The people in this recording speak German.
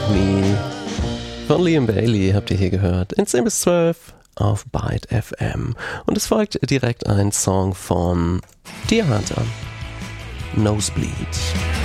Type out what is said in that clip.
Me von Liam Bailey habt ihr hier gehört. In 10 bis 12 auf Byte FM. Und es folgt direkt ein Song von Deer Hunter, Nosebleed.